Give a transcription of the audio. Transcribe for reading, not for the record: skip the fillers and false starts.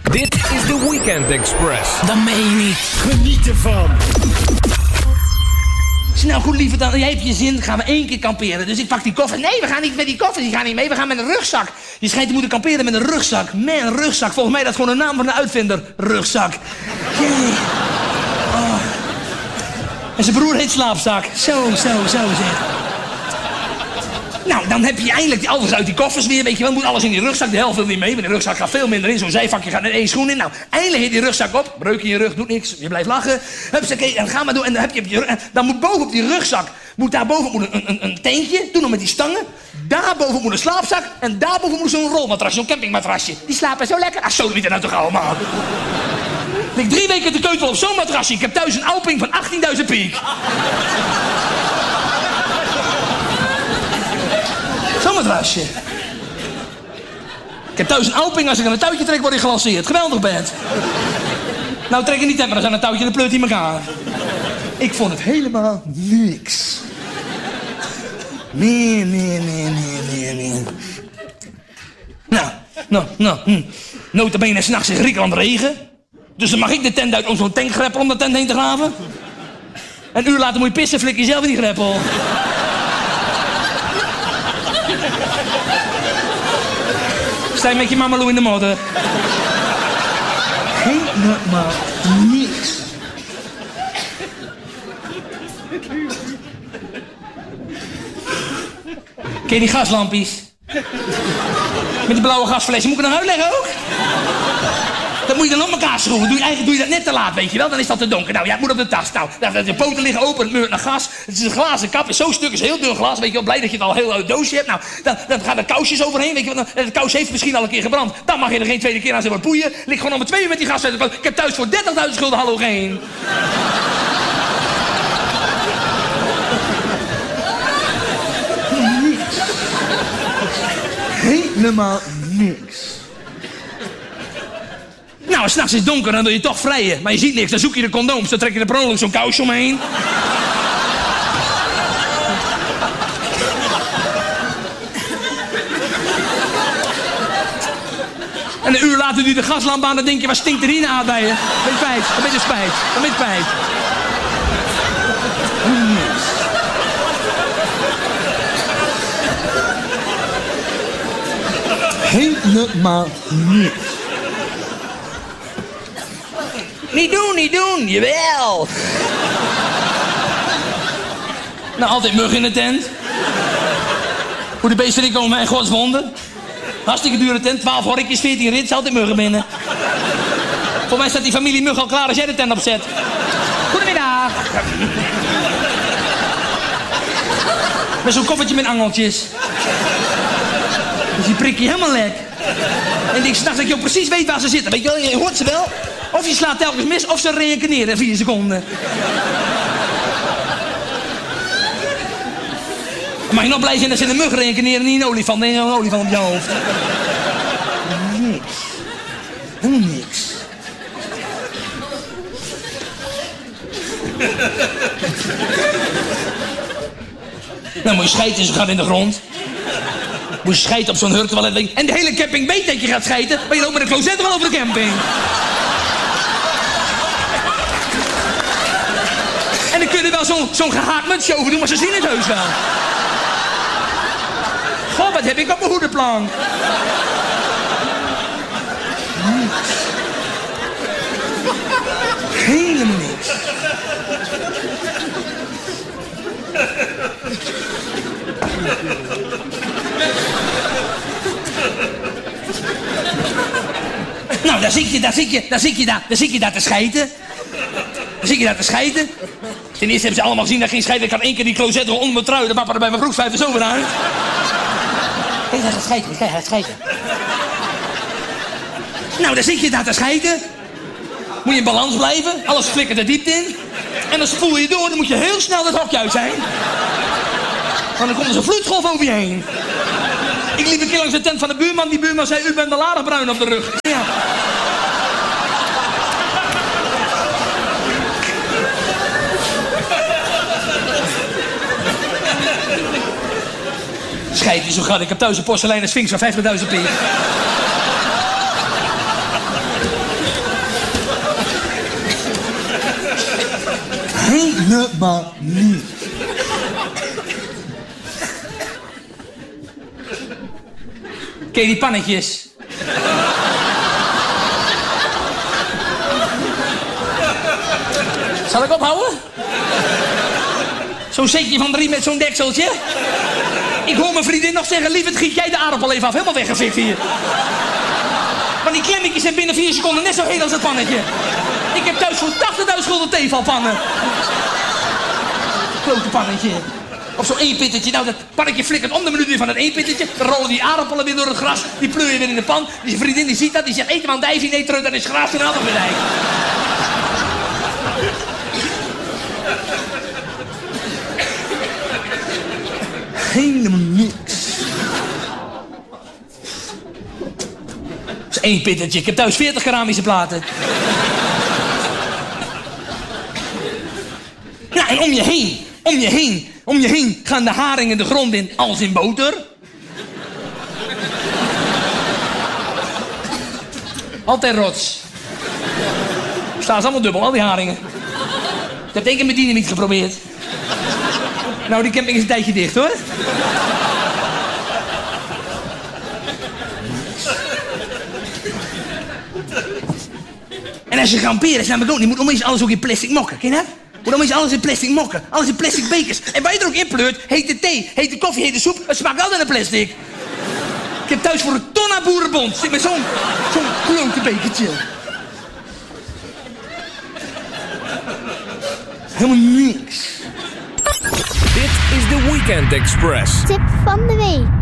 Dit is de Weekend Express. Dat meen je niet. Geniet ervan. Nou goed, lieve dan, jij hebt je zin, gaan we 1 keer kamperen. Dus ik pak die koffer. Nee, we gaan niet met die koffer, die gaan niet mee. We gaan met een rugzak. Je schijnt te moeten kamperen met een rugzak. Man, rugzak. Volgens mij dat is gewoon een naam van de uitvinder. Rugzak. Jee. Oh. En zijn broer heet Slaapzak. Zo zeg. Nou, dan heb je eindelijk alles uit die koffers weer, weet je wel. Moet alles in die rugzak, de helft wil niet mee. Want de rugzak gaat veel minder in. Zo'n zijvakje gaat in 1 schoen in. Nou, eindelijk heet die rugzak op. Breuk in je rug, doet niks. Je blijft lachen. Hupsakee, en ga maar door. En dan heb je op je rug. Dan moet bovenop die rugzak, daarboven een tentje. Doe nog met die stangen. Daarboven moet een slaapzak. En daarboven moet zo'n rolmatrasje, zo'n campingmatrasje. Die slapen zo lekker. Ah, zo niet er nou toch allemaal. Ik lig 3 weken te keutelen op zo'n matrasje. Ik heb thuis een Alping van 18.000 piek. Zo'n matrasje. Ik heb thuis een Alping, als ik aan een touwtje trek, word ik gelanceerd. Geweldig bed. Nou, trek je niet uit, maar als aan een touwtje, dan pleurt hij elkaar. Ik vond het helemaal niks. Nee. Nou. Notabene s'nachts in Griekenland regen. Dus dan mag ik de tent uit om zo'n tankgreppel om de tent heen te graven. En een uur later moet je pissen, flik je zelf in die greppel. Sta je met je mamaloo in de modder. Helemaal niks. Ken je die gaslampjes? Met die blauwe gasflesje. Moet ik het nog uitleggen ook? Dat moet je dan op elkaar schroeven. Doe je dat net te laat, weet je wel. Dan is dat te donker. Nou ja, het moet op de tas. Nou, de poten liggen open, het meurt naar gas. Het is een glazen kap. Zo'n stuk is heel dun glas. Weet je wel, blij dat je het al heel uit doosje hebt. Nou, dan gaan er kousjes overheen. Weet je wel, de kous heeft misschien al een keer gebrand. Dan mag je er geen tweede keer aan zitten poeien. Ligt gewoon om 2 uur met die gas. Ik heb thuis voor 30.000 schulden halogeen. Niks. Helemaal niks. Nou, s'nachts is het donker, dan doe je toch vrijen. Maar je ziet niks, dan zoek je de condooms. Dan trek je er per ongeluk zo'n kousje omheen. En een uur later doe je de gaslamp aan, dan denk je, wat stinkt er hier aan bij je? Ben je spijt, dan ben je spijt, dan ben je spijt. Helemaal niks. Niet doen, jawel. Nou, altijd mug in de tent. Hoe de beesten erin komen, mijn godswonden. Hartstikke dure tent, 12 horkjes, 14 rits, altijd muggen binnen. Voor mij staat die familie mug al klaar als jij de tent opzet. Goedemiddag. Met zo'n koffertje met angeltjes. Dus die prik je helemaal lek. En ik s'nachts dat je ook precies weet waar ze zitten. Weet je wel, je hoort ze wel. Of je slaat telkens mis, of ze reïncarneren in 4 seconden. Mag je nog blij zijn dat ze in een mug reïncarneren en niet een olifant. Nee, een olifant op je hoofd. Niks. Helemaal niks. Nou, moet je schijten, ze gaat in de grond. Moet je schijten op zo'n hurktoilet. En de hele camping weet dat je gaat schijten, maar je loopt met een closet wel over de camping. En dan kun je er wel zo'n gehaakt mutsje over doen, maar ze zien het heus wel. Goh, wat heb ik op mijn hoedenplank? Niks. Helemaal niks. Nou, daar zit je daar te schijten. Ten eerste hebben ze allemaal gezien dat geen scheiden. Ik had 1 keer die closet onder mijn trui. Dan wapperde bij mijn broekspijp er zo weer uit. Kijk, hij gaat schijten. Nou, dan zit je daar te schijten. Moet je in balans blijven. Alles flikkert er diepte in. En dan spoel je door. Dan moet je heel snel dat hokje uit zijn. Want dan komt er zo'n vloedgolf over je heen. Ik liep een keer langs de tent van de buurman. Die buurman zei, u bent al aardig bruin op de rug. Ja. Schijt niet zo gaat. Ik heb thuis een porseleinen Sphinx van 50.000 piek. helemaal niet. Ken je die pannetjes? Zal ik ophouden? Zo'n setje van 3 met zo'n dekseltje. Ik hoor mijn vriendin nog zeggen, lieverd, giet jij de aardappel even af. Helemaal weggefikt hier. Maar die klemmetjes zijn binnen 4 seconden net zo heet als het pannetje. Ik heb thuis voor 80.000 gulden theevalpannen. Klote pannetje. Of zo'n 1 pittetje. Nou, dat pannetje flikkert om de minuut weer van het 1 pittetje. Dan rollen die aardappelen weer door het gras. Die pleur je weer in de pan. Die vriendin die ziet dat. Die zegt, eet maar een dijfje. Nee, terug, dat is gras en aardappel weer. Helemaal niks. Dat is 1 pittetje. Ik heb thuis 40 keramische platen. Ja, en om je heen gaan de haringen de grond in als in boter. Altijd rots. Staan ze allemaal dubbel, al die haringen. Ik heb 1 keer met dynamiet geprobeerd. Nou, die camping is een tijdje dicht, hoor. En als je kamperen, snap ik ook niet. Moet opeens alles ook in plastic mokken, ken je dat? Moet opeens alles in plastic mokken. Alles in plastic bekers. En waar je er ook in pleurt, heet de thee, heet de koffie, heet de soep. Het smaakt altijd naar plastic. Ik heb thuis voor een ton aan boerenbond. Zit met zo'n klote bekertje. Helemaal niks. Dit is de Weekend Express. Tip van de week.